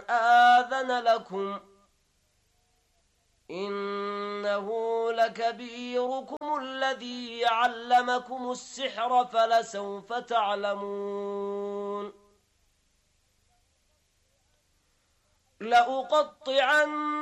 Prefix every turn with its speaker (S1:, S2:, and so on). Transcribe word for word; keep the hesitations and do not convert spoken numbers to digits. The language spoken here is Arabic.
S1: آذن لكم إنه لكبيركم الذي علمكم السحر فلسوف تعلمون لأقطعن